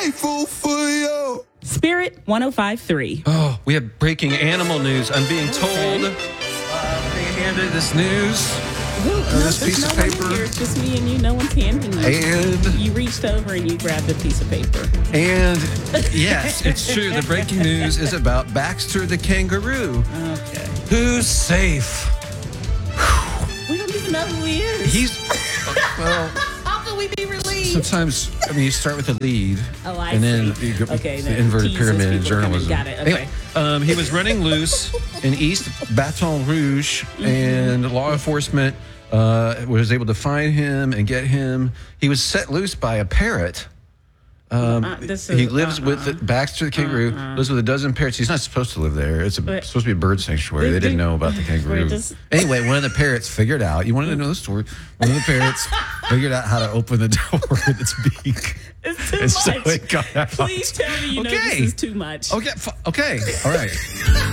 grateful for you. Spirit 105.3. Oh, we have breaking animal news. I'm being told, being handed this news. This piece of paper. Here. It's just me and you. No one's handing you. And you reached over and you grabbed a piece of paper. And yes, it's true. The breaking news is about Baxter the kangaroo. Okay. Who's safe? We don't even know who he is. He's, well, How can we be relieved? sometimes, you start with the lead. Oh, I and then see. you go Okay, the then inverted teases pyramid in people coming. journalism. Got it, okay. Anyway, he was running loose in East Baton Rouge, and law enforcement was able to find him and get him. He was set loose by a parrot. He lives with Baxter the kangaroo, lives with a dozen parrots. He's not supposed to live there. It's supposed to be a bird sanctuary. They didn't know about the kangaroo. Anyway, one of the parrots figured out, you wanted to know the story, one of the parrots figured out how to open the door with its beak. It's too And so much. it got out. Please tell me you know this is too much. Okay, all right.